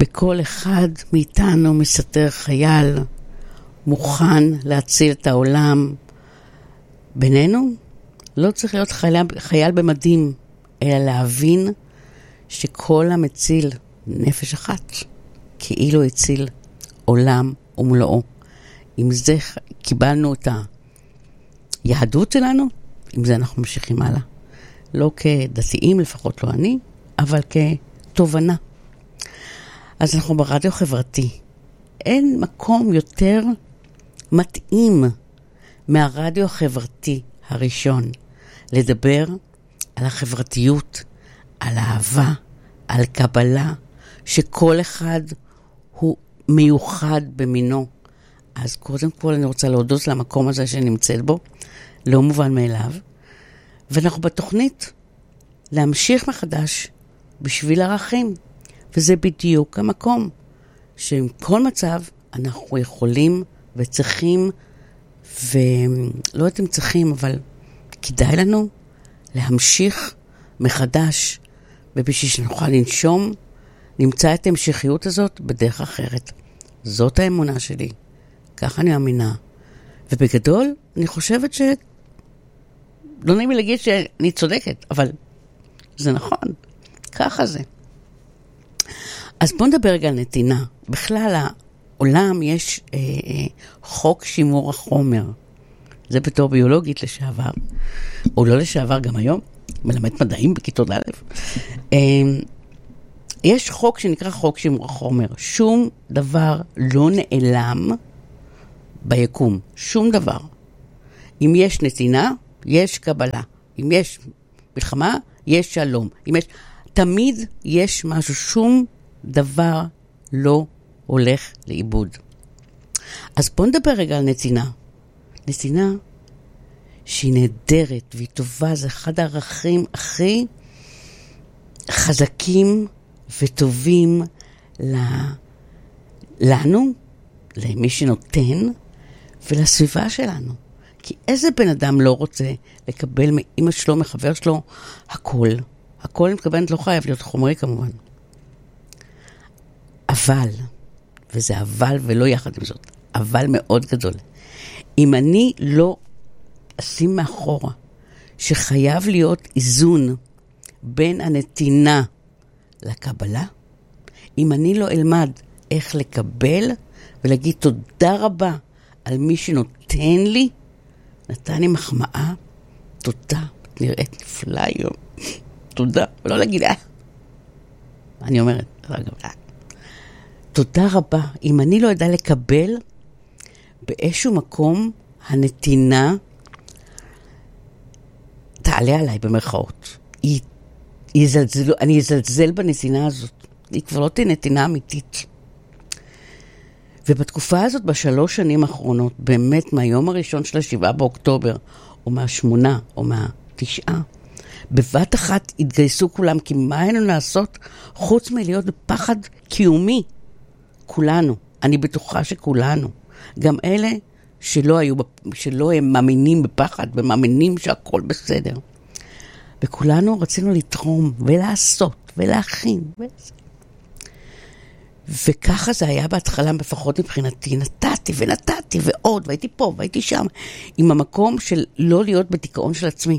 בכל אחד מאיתנו מסתתר חייל מוכן להציל את העולם. בינינו לא צריך להיות חייל במדים, אלא להבין שכל המציל נפש אחת, כאילו הציל עולם ומלואו. עם זה קיבלנו את היהדות שלנו, עם זה אנחנו ממשיכים הלאה. לא כדתיים, לפחות לא אני, אבל כתובנה. אז אנחנו ברדיו חברתי. אין מקום יותר מתאים מהרדיו החברתי הראשון לדבר על החברתיות, על אהבה, על קבלה, שכל אחד הוא מיוחד במינו. אז קודם כל אני רוצה להודות למקום הזה שנמצאת בו, לא מובן מאליו, ואנחנו בתוכנית להמשיך מחדש בשביל ערכים, וזה בדיוק המקום שעם כל מצב אנחנו יכולים וצריכים, ולא יודעת אם צריכים, אבל כדאי לנו להמשיך מחדש, ובשביל שנוכל לנשום, נמצא את המשכיות הזאת בדרך אחרת. זאת האמונה שלי. כך אני מאמינה. ובגדול, אני חושבת לא נעים לי להגיד שאני צודקת, אבל זה נכון. ככה זה. אז בואו נדבר רגע על נתינה. בכלל, העולם יש חוק שימור החומר. זה בתור ביולוגית לשעבר, או לא לשעבר גם היום, מלמד מדעים בכיתות א'. יש חוק שנקרא חוק שימור החומר. שום דבר לא נעלם ביקום. שום דבר. אם יש נתינה, יש קבלה. אם יש מלחמה, יש שלום. תמיד יש משהו. שום דבר לא הולך לאיבוד. אז בואו נדבר רגע על נתינה. נתינה שהיא נהדרת והיא טובה, זה אחד הערכים הכי חזקים וטובים לנו, למי שנותן, ולסביבה שלנו. כי איזה בן אדם לא רוצה לקבל מאמא שלו, מחבר שלו, הכל. הכל אני מתכוונת לא חייב להיות חומרי כמובן. אבל, וזה אבל ולא יחד עם זאת, אבל מאוד גדול. אם אני לא אשים מאחורה שחייב להיות איזון בין הנתינה לקבלה, אם אני לא אלמד איך לקבל ולהגיד תודה רבה על מי שנותן לי, נתן לי מחמאה, תודה, את נראית נפלא היום, תודה, ולא להגיד אני אומרת, תודה רבה. אם אני לא יודע לקבל, באיזשהו מקום הנתינה תעלה עליי במרכאות. אני אזלזל בנתינה הזאת. היא כבר לא תהיה נתינה אמיתית. ובתקופה הזאת, בשלוש שנים האחרונות, באמת מהיום הראשון של 7 באוקטובר, או מה-8, או מה-9, בבת אחת התגייסו כולם, כי מה היינו לעשות חוץ מלהיות בפחד קיומי? כולנו. אני בטוחה שכולנו. גם אלה שלא הם מאמינים בפחד, ומאמינים שהכל בסדר. וכולנו רצינו לתרום ולעשות ולהכין. וככה זה היה בהתחלה, לפחות מבחינתי. נתתי ונתתי ועוד, והייתי פה והייתי שם, עם המקום של לא להיות בדיכאון של עצמי.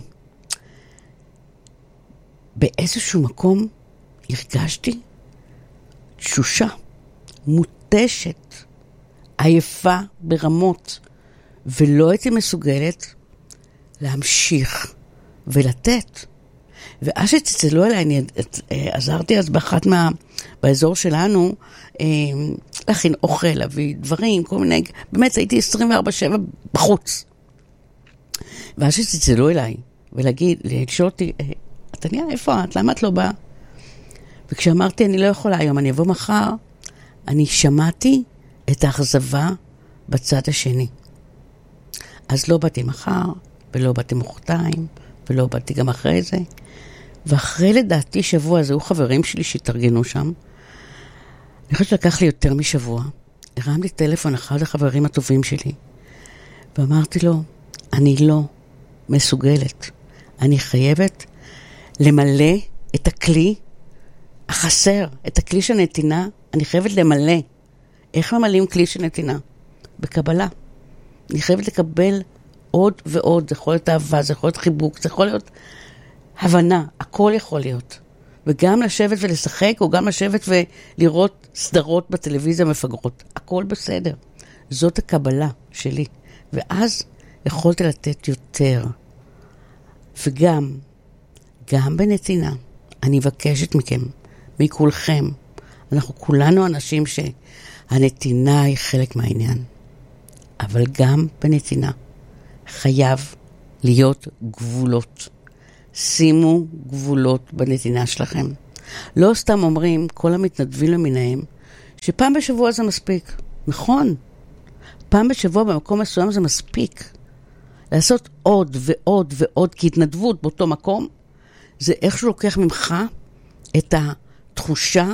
באיזשהו מקום הרגשתי תשושה, מותשת, עייפה ברמות, ולא הייתי מסוגלת להמשיך ולתת. ואז שצלצלו אליי, אני עזרתי אז באזור שלנו, להכין אוכל, להביא דברים, כל מיני, באמת הייתי 24/7 בחוץ. ואז שצלצלו אליי, לשאול אותי, תניה, איפה את? למה את לא באה? וכשאמרתי, אני לא יכולה היום, אני אבוא מחר, אני שמעתי את האכזבה בצד השני. אז לא באתי מחר, ולא באתי מחרתיים, ולא באתי גם אחרי זה. ואחרי לדעתי שבוע, זהו חברים שלי שהתארגנו שם. אני חושבת שלקח לי יותר משבוע. הרמתי טלפון אחד החברים הטובים שלי, ואמרתי לו, אני לא מסוגלת. אני חייבת למלא את הכלי החסר, את הכלי של נתינה, אני חייבת למלא. איך ממלאים כלי של נתינה? בקבלה. אני חייבת לקבל עוד ועוד, זה יכול להיות אהבה, זה יכול להיות חיבוק, זה יכול להיות הבנה, הכל יכול להיות. וגם לשבת ולשחק, או גם לשבת ולראות סדרות בטלוויזיה מפגרות. הכל בסדר. זאת הקבלה שלי. ואז יכולתי לתת יותר. וגם, גם בנתינה, אני מבקשת מכם, מכולכם, אנחנו כולנו אנשים שהנתינה היא חלק מהעניין. אבל גם בנתינה חייב להיות גבולות. שימו גבולות בנתינה שלכם. לא סתם אומרים, כל המתנדבים למיניהם, שפעם בשבוע זה מספיק. נכון. פעם בשבוע במקום מסוים זה מספיק. לעשות עוד ועוד ועוד, כי התנדבות באותו מקום, זה איכשהו לוקח ממך את התחושה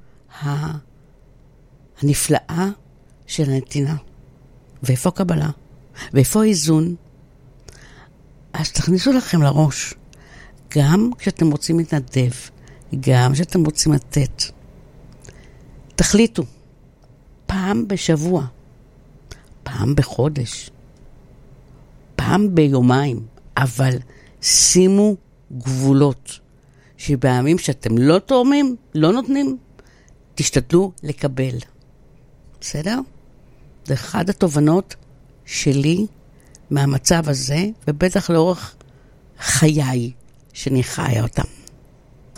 הנפלאה של הנתינה. ואיפה הקבלה? ואיפה האיזון? אז תכניסו לכם לראש, גם כשאתם רוצים להתנדב, גם כשאתם רוצים לתת. תחליטו, פעם בשבוע, פעם בחודש, פעם ביומיים, אבל שימו גבולות, שבימים שאתם לא תורמים, לא נותנים, תשתדלו לקבל. בסדר? זה אחד התובנות שלי מהמצב הזה, ובטח לאורך חיי שאני חיה אותם.